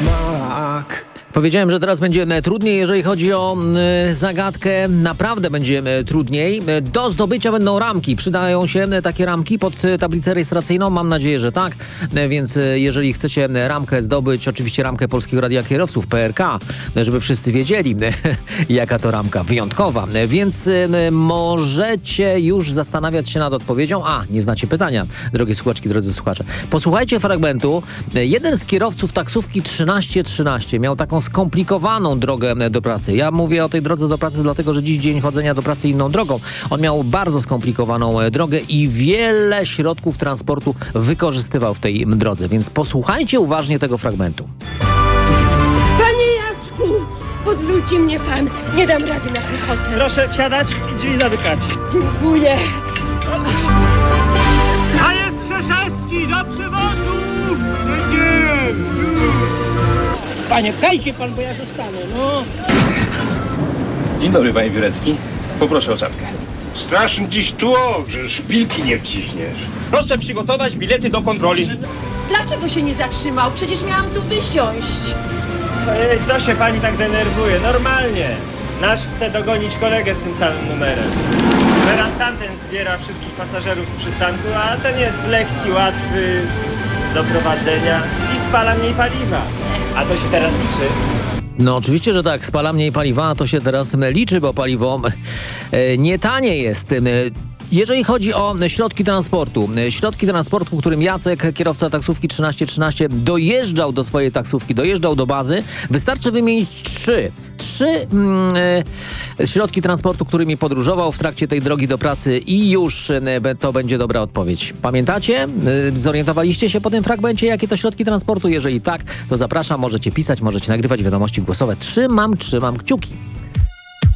smak. Powiedziałem, że teraz będzie trudniej, jeżeli chodzi o zagadkę. Naprawdę będzie trudniej. Do zdobycia będą ramki. Przydają się takie ramki pod tablicę rejestracyjną? Mam nadzieję, że tak. Więc jeżeli chcecie ramkę zdobyć, oczywiście ramkę Polskiego Radia Kierowców, PRK, żeby wszyscy wiedzieli, jaka to ramka wyjątkowa. Więc możecie już zastanawiać się nad odpowiedzią. Nie znacie pytania, drogie słuchaczki, drodzy słuchacze. Posłuchajcie fragmentu. Jeden z kierowców taksówki 1313 miał taką skomplikowaną drogę do pracy. Ja mówię o tej drodze do pracy, dlatego że dziś dzień chodzenia do pracy inną drogą. On miał bardzo skomplikowaną drogę i wiele środków transportu wykorzystywał w tej drodze. Więc posłuchajcie uważnie tego fragmentu. Panie Jacku, podrzuci mnie pan. Nie dam rady na piechotę. Proszę wsiadać i drzwi zamykać. Dziękuję. A jest 6 do przewozu! Jedziemy! Panie, pchajcie pan, bo ja zostanę, no. Dzień dobry, panie Biurecki. Poproszę o czapkę. Straszny dziś tłok, że szpilki nie wciśniesz. Proszę przygotować bilety do kontroli. Dlaczego się nie zatrzymał? Przecież miałam tu wysiąść. Ojej, co się pani tak denerwuje? Normalnie. Nasz chce dogonić kolegę z tym samym numerem. Teraz tamten zbiera wszystkich pasażerów z przystanku, a ten jest lekki, łatwy do prowadzenia i spala mniej paliwa. A to się teraz liczy. No oczywiście, że tak. Spala mniej paliwa, a to się teraz liczy, bo paliwo nie tanie jest. Jeżeli chodzi o środki transportu, którym Jacek, kierowca taksówki 1313, dojeżdżał do swojej taksówki, dojeżdżał do bazy, wystarczy wymienić trzy środki transportu, którymi podróżował w trakcie tej drogi do pracy i już to będzie dobra odpowiedź. Pamiętacie? Zorientowaliście się po tym fragmencie, jakie to środki transportu? Jeżeli tak, to zapraszam, możecie pisać, możecie nagrywać wiadomości głosowe. Trzymam kciuki.